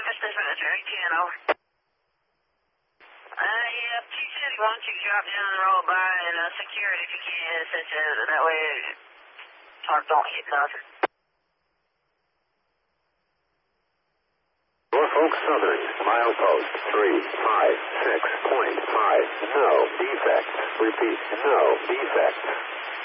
Office Dispatch, RTN, over. Yeah, Chief said he wants you to drop down and roll by and secure it if you can, such as that way Tarp don't hit nothing. Norfolk Southern, milepost 356.5, no defects. Repeat, no defects.